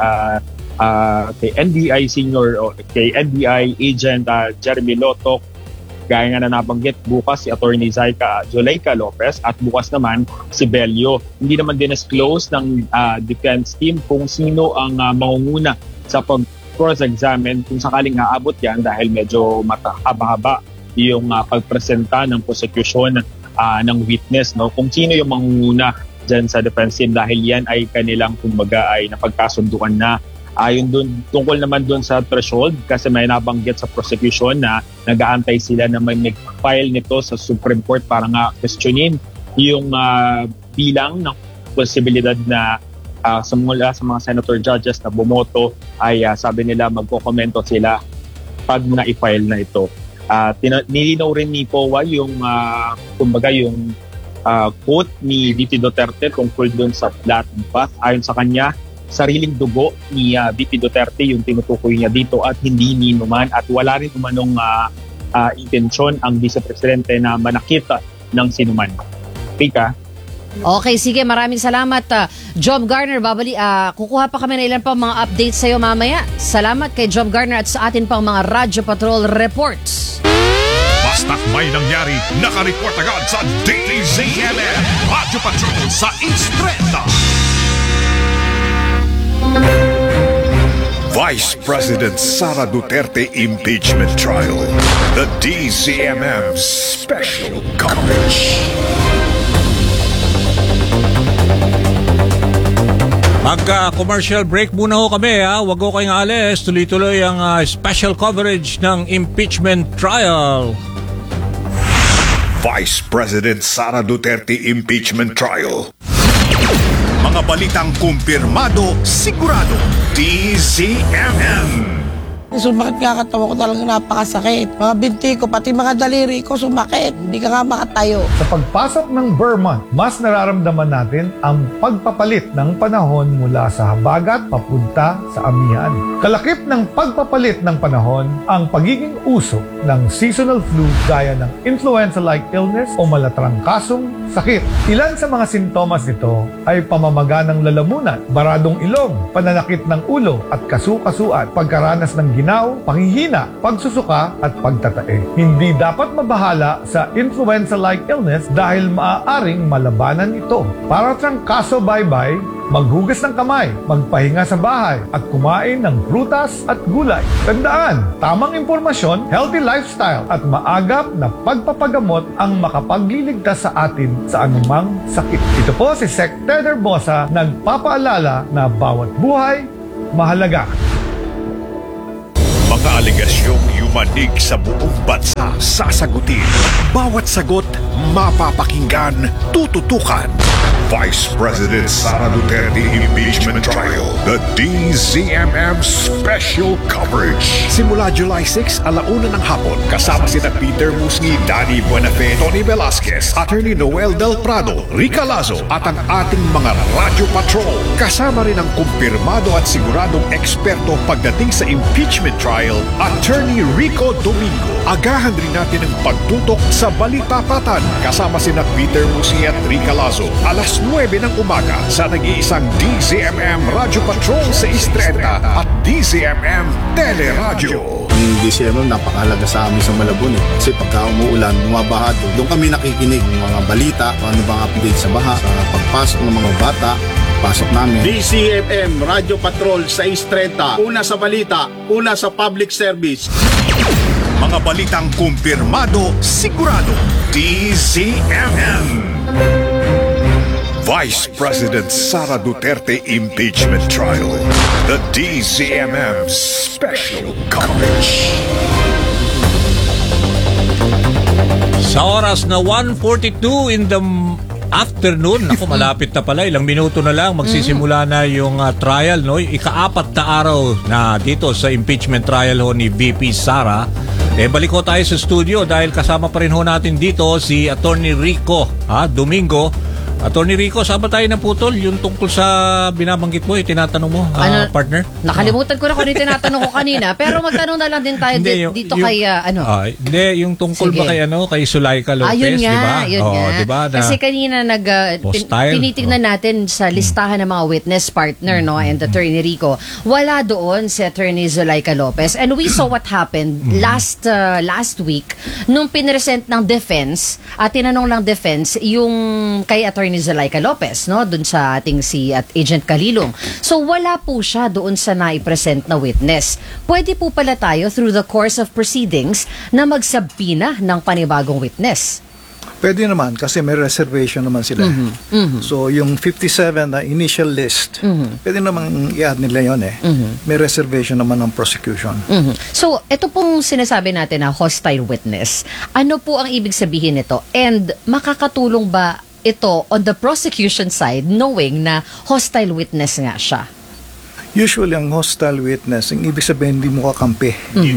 NBI Senior o kay NBI Agent Jeremy Lotok. Gaya nga na nabanggit, bukas si Attorney Zulaika Lopez at bukas naman si Bello. Hindi naman din-disclose ng defense team kung sino ang mangunguna sa pag-cross-examine kung sakaling naabot yan dahil medyo haba-haba yung pagpresenta ng prosecution ng witness, no? Kung sino yung mangunguna dyan sa defense team dahil yan ay kanilang kumbaga ay napagkasunduan na. Ayon dun, tungkol naman dun sa threshold kasi may nabanggit sa prosecution na nag-aantay sila na may mag-file nito sa Supreme Court para nga questionin yung bilang ng posibilidad na sa mga senator judges na bumoto ay sabi nila magko-komento sila pag na-file na ito. Nilinaw rin ni POA yung kumbaga yung quote ni VP Duterte tungkol dun sa bloodbath. Ayon sa kanya, sariling dugo ni VP Duterte yung tinutukoy niya dito at hindi ninuman at wala rin umanong intensyon ang Vice Presidente na manakita ng sinuman. Rika? Okay, sige, maraming salamat. Job Garner, kukuha pa kami na ilan pa mga updates sa'yo mamaya. Salamat kay Job Garner at sa atin pang mga Radyo Patrol reports. Basta't may nangyari, nakareport agad sa DZMM Radyo Patrol sa Is30. Vice President Sara Duterte Impeachment Trial. The DZMM Special Coverage. Magka-commercial break muna ho kami ha. Huwag ho kayong alis. Tuloy-tuloy ang special coverage ng impeachment trial. Vice President Sara Duterte Impeachment Trial. Mga balitang kumpirmado, sigurado, DZMM. Sumakit nga katawa ko, talaga napakasakit. Mga binti ko, pati mga daliri ko sumakit. Hindi ka nga makatayo. Sa pagpasok ng Burr Month, mas nararamdaman natin ang pagpapalit ng panahon mula sa habagat papunta sa amihan. Kalakip ng pagpapalit ng panahon ang pagiging uso ng seasonal flu gaya ng influenza-like illness o malatrangkasong sakit. Ilan sa mga sintomas nito ay pamamaga ng lalamunan, baradong ilong, pananakit ng ulo at kasukasuan, pagkaranas ng ginaw, panghihina, pagsusuka at pagtatae. Hindi dapat mabahala sa influenza-like illness dahil maaaring malabanan ito. Para trangkaso bye-bye, maghugas ng kamay, magpahinga sa bahay at kumain ng prutas at gulay. Tandaan, tamang impormasyon, healthy lifestyle at maagap na pagpapagamot ang makapagliligtas sa atin sa anumang sakit. Ito po si Sec. Ted Herbosa, nagpapaalala na bawat buhay mahalaga. Mga aligasyong yumanig sa buong bansa, sasagutin. Bawat sagot, mapapakinggan, tututukan. Vice President Sara Duterte Impeachment Trial, the DZMM Special Coverage. Simula July 6, 1:00 ng hapon, kasama sina Peter Musni, Danny Buenafe, Tony Velasquez, Attorney Noel Del Prado, Rica Lazo, at ang ating mga Radio Patrol. Kasama rin ang kumpirmado at siguradong eksperto pagdating sa impeachment trial, Attorney Rico Domingo. Agahan rin natin ang pagtutok sa Balitapatan kasama sina Peter Musni at Rica Lazo. Alas 9 ng umaga sa nag-iisang DZMM Radio Patrol sa Istreta at DZMM Teleradyo. Ang DZMM napakahalaga sa amin sa Malabon kasi pagka umuulan, bumabaha doon kami nakikinig ng mga balita, ano bang update sa baha, sa pagpasok ng mga bata, pasok namin. DZMM Radio Patrol sa Istreta, una sa balita, una sa public service. Mga balitang kumpirmado, sigurado, DZMM. Vice President Sara Duterte Impeachment Trial, the DZMM Special Coverage. Sa oras na 1:42 in the afternoon, ako malapit na pala, ilang minuto na lang magsisimula na yung trial, no? Ika-4 na araw na dito sa impeachment trial ho ni VP Sara. Balik ko tayo sa studio dahil kasama pa rin ho natin dito si Attorney Rico Domingo. Attorney Rico, saan ba tayo naputol? Yung tungkol sa binabanggit mo, tinatanong mo, partner? Nakalimutan ko na kung tinatanong ko kanina. Pero magtanong na lang din tayo dito kay hindi, yung tungkol ba kay Zulaika Lopez, yun nga, diba? Yun nga. Diba, kasi kanina tinitignan natin sa listahan ng mga witness partner, no, and Attorney Rico. Wala doon si Attorney Zulaika Lopez. And we saw what happened last week nung pinresent ng defense at tinanong lang defense yung kay Attorney Zulaika Lopez, no, dun sa ating si Agent Calilong. So wala po siya doon sa naipresent na witness. Pwede po pala tayo through the course of proceedings na magsabina ng panibagong witness. Pwede naman kasi may reservation naman sila. So yung 57 na initial list, pwede naman i-add nila yun May reservation naman ng prosecution. So ito pong sinasabi natin na hostile witness. Ano po ang ibig sabihin nito? And makakatulong ba ito on the prosecution side knowing na hostile witness nga siya? Usually, ang hostile witness, ang ibig sabihin, hindi mo kakampi.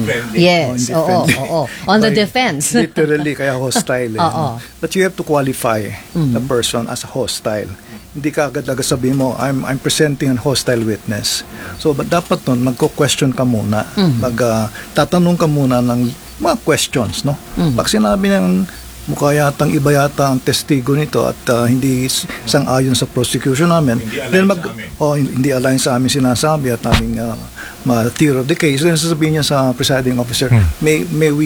Yes, oo. On the defense. Literally, kaya hostile. But you have to qualify the person as a hostile. Hindi ka agad-agad sabihin mo, I'm presenting an hostile witness. So, dapat nun, magko-question ka muna. Tatanong ka muna ng mga questions, no? Pag sinabi ng mukha yatang iba yata ang testigo nito at hindi sang-ayon sa prosecution namin, hindi align sa amin sinasabi at aming theory of the case, then sasabihin niya sa presiding officer, may we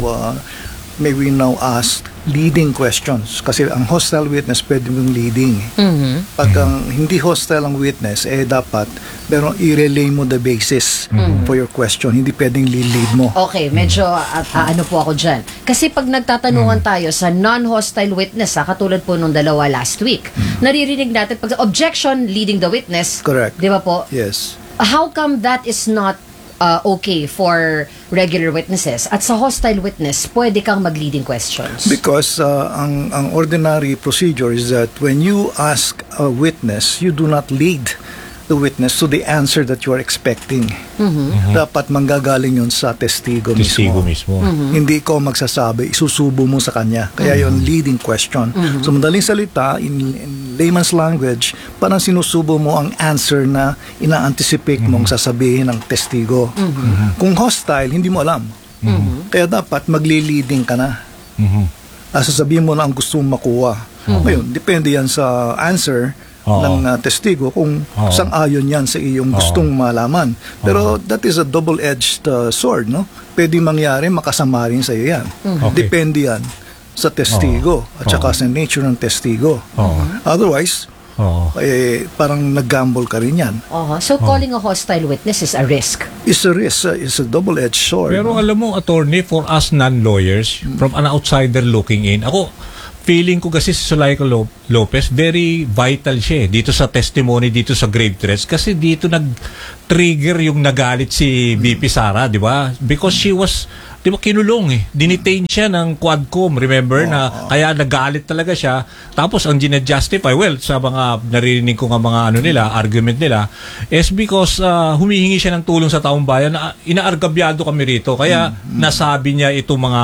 now ask leading questions kasi ang hostile witness pwede mong leading. Pag hindi hostile ang witness, dapat pero i-relay mo the basis for your question, hindi pwedeng lead mo. Okay, medyo ano po ako dyan. Kasi pag nagtatanungan tayo sa non-hostile witness, katulad po nung dalawa last week, naririnig natin pag objection leading the witness. Correct. Di ba po? Yes. How come that is not okay for regular witnesses. At sa hostile witness, pwede kang mag-leading questions. Because ang ordinary procedure is that when you ask a witness, you do not lead the witness to the answer that you are expecting. Dapat manggagaling yun sa testigo mismo. Hindi ko magsasabi, isusubo mo sa kanya. Kaya yun leading question. So madaling salita, in layman's language, parang sinusubo mo ang answer na ina-anticipate mong sasabihin ng testigo. Kung hostile, hindi mo alam. Kaya dapat magli-leading ka na. Sasabihin mo na ang gusto mong makuha. Ngayon, depende yan sa answer ng testigo kung sang-ayon yan sa iyong gustong malaman. Pero that is a double-edged sword, no? Pwede mangyari, makasama rin sa iyo yan. Depende yan sa testigo at saka sa nature ng testigo. Otherwise, parang nag-gamble ka rin yan. So calling a hostile witness is a risk. It's a risk. It's a double-edged sword. Pero alam mo, attorney, for us non-lawyers, from an outsider looking in, feeling ko kasi si Zuleika Lopez, very vital siya dito sa testimony, dito sa grave threats. Kasi dito nag-trigger yung nagalit si VP Sara, di ba? Because she was, di ba, kinulong Dinitain siya ng Quadcom, remember? Na kaya nagalit talaga siya. Tapos ang ginajustify, sa mga naririnig ko nga mga argument nila, is because humihingi siya ng tulong sa taong bayan na inaargabyado kami rito. Kaya nasabi niya itong mga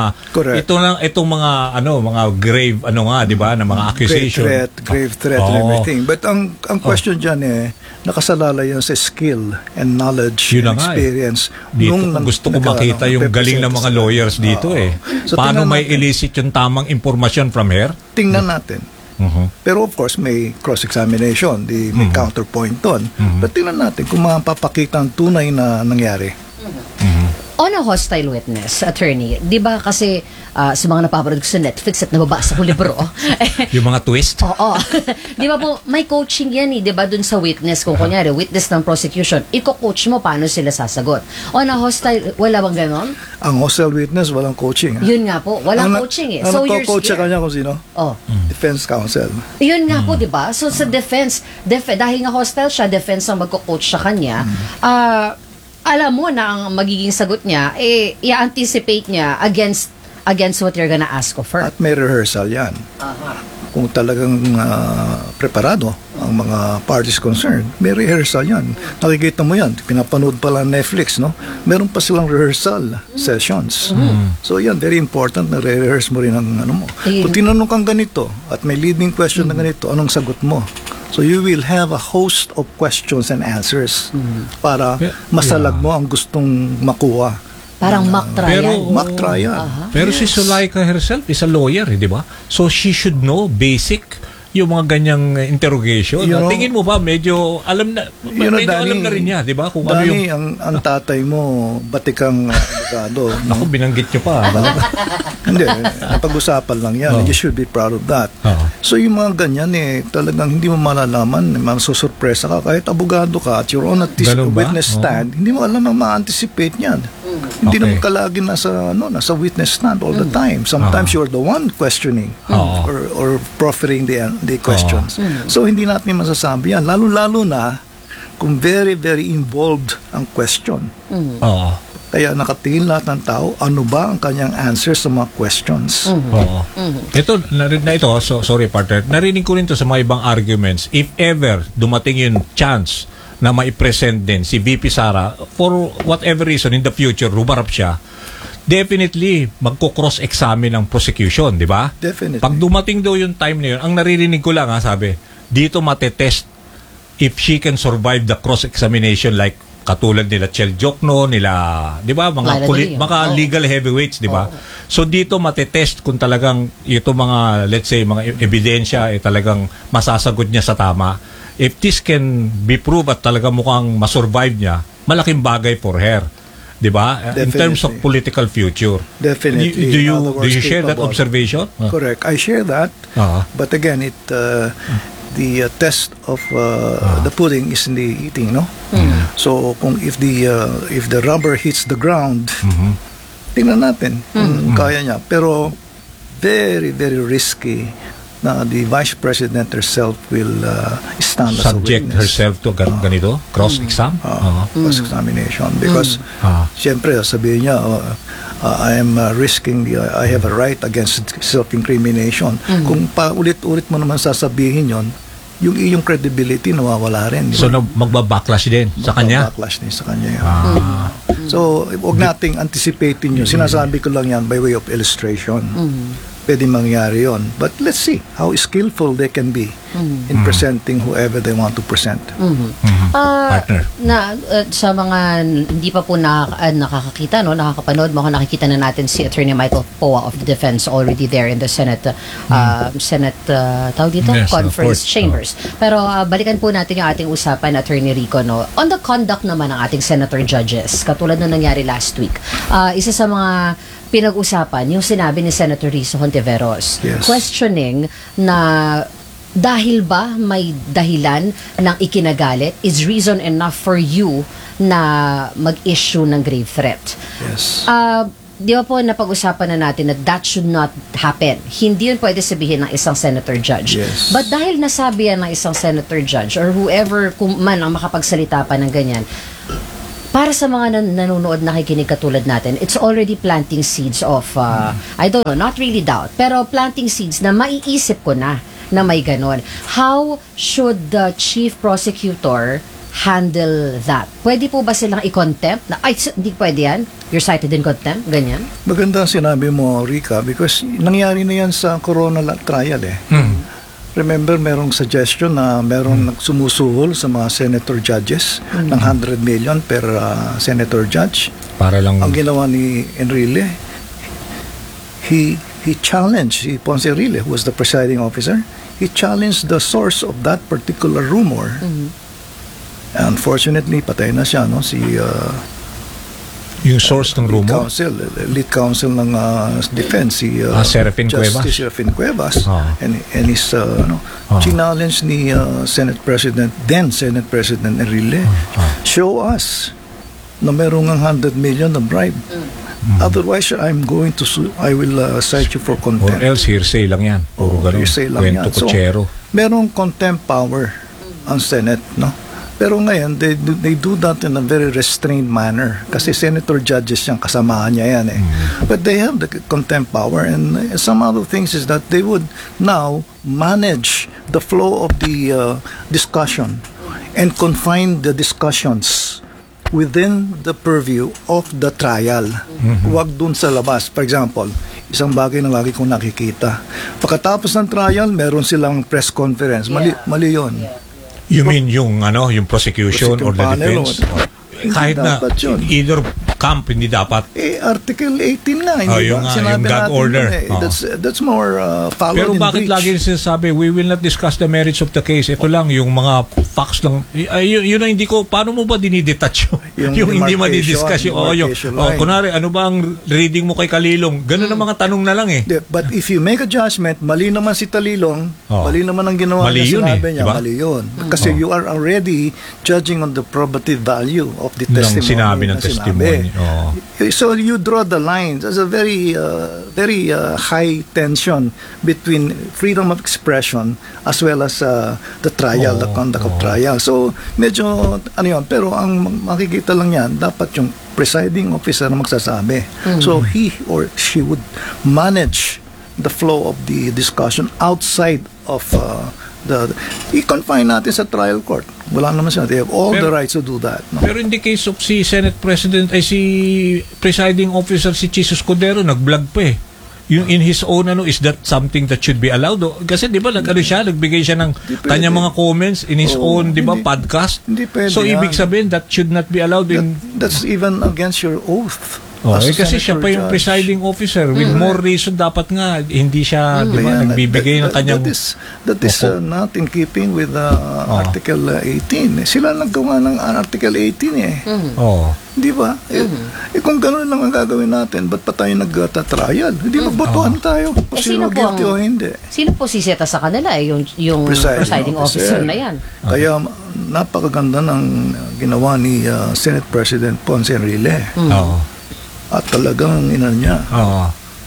mga grave di ba, na mga accusation. Grave threat and everything. But ang question dyan nakasalalay yan sa skill and knowledge and experience. Dito gusto ko makita yung galing ng mga lawyers dito So, paano may elicit yung tamang informasyon from her? Tingnan natin. Pero of course may cross-examination, may counterpoint doon. But tingnan natin kung mapapakita ang tunay na nangyari. On a hostile witness, attorney, di ba kasi sa mga napapanood ko sa Netflix at nababasa ko libro. Yung mga twist? Oo. Di ba po, may coaching yan di ba dun sa witness. Kung kunyari, witness ng prosecution, iko-coach mo paano sila sasagot. On a hostile, wala bang ganon? Ang hostile witness, walang coaching. Yun nga po, walang coaching So you're coach sa kanya kung sino? Defense counsel. Yun nga po, di ba? So sa defense, dahil nga hostile siya, defense ang magko-coach sa kanya, alam mo na ang magiging sagot niya, i-anticipate niya against what you're gonna ask of her. At may rehearsal yan. Kung talagang preparado ang mga parties concerned, may rehearsal yan. Nakikita mo yan, pinapanood pala Netflix, no? Meron pa silang rehearsal sessions. So yan, very important na re-rehearse mo rin ang mo. Kung tinanong kang ganito at may leading question na ganito, anong sagot mo? So you will have a host of questions and answers para masalag mo ang gustong makuha. Parang mock trial. Mock trial. Pero si Zuleika herself is a lawyer, di ba? So she should know basic yung mga ganyang interrogation. Tingin mo ba medyo alam na alam na rin niya, di ba? Kung Danny, ang tatay mo batikang abogado. Naku, binanggit niyo pa. Hindi, napag-usapan lang yan. You should be proud of that. So yung mga ganyan talagang hindi mo malalaman, masusurpresa ka kahit abogado ka at you're on a witness stand, hindi mo alam ang ma-anticipate niyan. Hindi naman kalagi nasa witness stand all the time. Sometimes you're the one questioning or proffering the questions. So hindi natin masasabi yan. Lalo-lalo na kung very, very involved ang question. Kaya nakatingin lahat ng tao, ano ba ang kanyang answer sa mga questions. Sorry partner, narinig ko rin to sa mga ibang arguments. If ever dumating yung chance na maipresent din si VP Sara for whatever reason in the future, rumarap siya, definitely magko-cross-examine ang prosecution, di ba? Definitely. Pag dumating daw yung time na yun, ang naririnig ko lang sabi, dito matetest if she can survive the cross-examination like katulad nila Chel Jokno, nila, di ba, mga legal heavyweights, di ba? So dito matetest kung talagang ito mga, let's say, mga ebidensya talagang masasagot niya sa tama. If this can be proved at talaga mukhang masurvive niya, malaking bagay for her. Diba? In terms of political future. Definitely. Do you share that observation? Correct. I share that. But again, the test of the pudding is in the eating, no? So if the rubber hits the ground, tingnan natin kung kaya niya. Pero very, very risky na the Vice President herself will stand Subject as a witness. herself to ganito? Cross-exam? Cross-examination. Because, siyempre, sabihin niya, I am risking, I have a right against self-incrimination. Kung paulit-ulit mo naman sasabihin yon, yung iyong credibility nawawala rin. So, magba-backlash din sa kanya? Magba-backlash din sa kanya. So, huwag nating anticipating yun. Sinasabi ko lang yan by way of illustration. Pwede mangyari yon. But let's see how skillful they can be in presenting whoever they want to present. Partner. Sa mga hindi pa po nakakakita, nakakapanood, nakikita na natin si Attorney Michael Poa of the Defense already there in the Senate tawag dito? Yes, Conference Chambers. Pero balikan po natin yung ating usapan, Attorney Rico. On the conduct naman ng ating senator judges, katulad na nangyari last week, isa sa mga pinag-usapan yung sinabi ni Senator Rizzo Hontiveros, questioning na dahil ba may dahilan ng ikinagalit is reason enough for you na mag-issue ng grave threat. Yes. Di ba po napag-usapan na natin na that should not happen. Hindi yun pwede sabihin ng isang senator judge. Yes. But dahil nasabi yan ng isang senator judge or whoever man ang makapagsalita pa ng ganyan, para sa mga nanonood, nakikinig katulad natin, it's already planting seeds of, I don't know, not really doubt, pero planting seeds na maiisip ko na may ganon. How should the chief prosecutor handle that? Pwede po ba silang i-contempt? Ay, hindi pwede yan? You're cited in contempt? Ganyan? Maganda sinabi mo, Rica, because nangyari na yan sa corona trial eh. Remember, merong suggestion na merong sumusuhol sa mga senator judges ng 100 million per senator judge. Para lang... Ang ginawa ni Enrile, he challenged, si Ponce Enrile, who was the presiding officer, he challenged the source of that particular rumor. Unfortunately, patay na siya, no? Si... yung source ng rumor? Lead counsel ng defense, si Serafin Cuevas. Serafin Cuevas. And his challenge ni Senate President Enrile, show us na merong 100 million na bribe. Otherwise, I will cite you for contempt. Or else hearsay lang yan. Hearsay lang yan. So, merong contempt power ang Senate, no? Pero ngayon, they do that in a very restrained manner. Kasi senator judges yung kasamahan niya yan eh. But they have the contempt power, and some other things is that they would now manage the flow of the discussion and confine the discussions within the purview of the trial. Huwag dun sa labas. For example, isang bagay na lagi kong nakikita. Pagkatapos ng trial, meron silang press conference. Mali yun. You mean yung prosecution or the defense? Kahit na either camp hindi dapat. Article 18 na. Yung gag order. That's more followed Pero in bakit breach. lagi sinasabi, we will not discuss the merits of the case. Ito lang, yung mga facts lang. Yun ang hindi ko, paano mo ba dinidetach yung hindi madidiscuss? Kunwari, ano ba ang reading mo kay Kalilong? Ganun ang mga tanong na lang eh. But if you make a judgment, mali naman si Talilong, mali naman ang ginawa niya, sinabi niya, mali yun. Kasi you are already judging on the probative value of the testimony. Sinabi ng testimony. So you draw the lines. There's a very high tension between freedom of expression as well as the trial, the conduct of trial. So medyo pero ang makikita lang yan, dapat yung presiding officer na magsasabi. So he or she would manage the flow of the discussion outside of i-confine natin sa trial court. Wala naman siya. They have all the rights to do that. No? Pero in the case of si Senate President, si presiding officer, si Jesus Cordero, nag-vlog pa eh. Yung in his own, is that something that should be allowed? Kasi di ba, nagbigay siya ng kanyang mga comments in his own, di ba, podcast? Hindi pwede. So, ibig sabihin, that should not be allowed in... That's even against your oath. Kasi siya pa yung presiding officer. With more reason, dapat nga, hindi siya nagbibigay ng kanyang... That is not in keeping with Article 18. Sila naggawa ng Article 18 eh. Di ba? Kung gano'n lang ang gagawin natin, ba't pa tayo nag-trial? Hindi magbotohan tayo. Sino guilty o hindi. Sino po siseta sa kanila? Yung presiding officer na yan. Kaya napakaganda ng ginawa ni Senate President Ponce Enrile. At talagang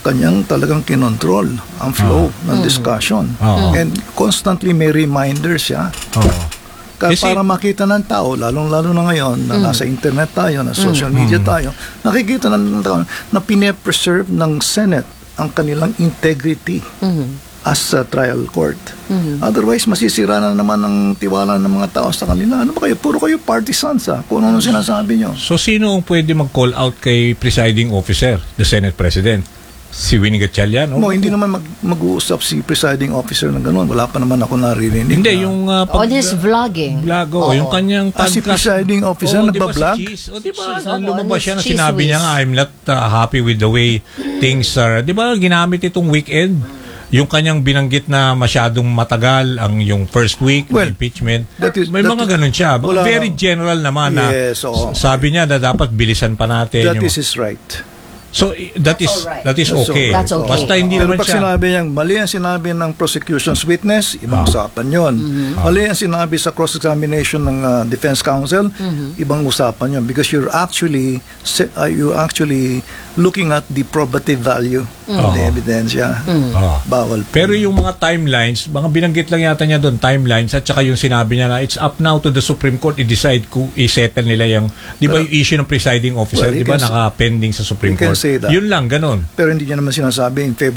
kanyang talagang kinontrol ang flow ng discussion. And constantly may reminders siya. Para makita ng tao, lalong-lalo na ngayon, na nasa internet tayo, na social media tayo, nakikita ng tao na pine-preserve ng Senate ang kanilang integrity as a trial court. Otherwise, masisira na naman ang tiwala ng mga tao sa kanila. Ano ba kayo? Puro kayo partisans kung ano sinasabi nyo. So, sino ang pwede mag-call out kay presiding officer, the Senate President? Si Winnie Gatchalian? No, hindi naman mag-uusap si presiding officer ng ganun. Wala pa naman ako naririnig. Hindi, yung... on his vlogging. Yung kanyang podcast. Si presiding officer nagbablog? Diba, lumabas siya na sinabi niya nga, I'm not happy with the way things are. Diba, ginamit itong weekend? Yung kanyang binanggit na masyadong matagal ang yung first week ng impeachment. May mga ganun siya. Very general naman na sabi niya na dapat bilisan pa natin. That is his right. So that is okay. That's okay. Basta hindi Pero naman pag siya. sinabi niyang mali ang sinabi ng prosecution's witness, ibang usapan yun. Mali ang sinabi sa cross-examination ng defense counsel, ibang usapan yun. Because you're actually looking at the probative value of the evidence. Bawal. Pero yung mga timelines, mga binanggit lang yata niya doon, timelines, at saka yung sinabi niya na it's up now to the Supreme Court i-decide kung i-settle nila yung, di ba yung issue ng presiding officer, di ba naka-pending sa Supreme Court? Yun lang, ganun. Pero hindi niya naman sinasabi in favor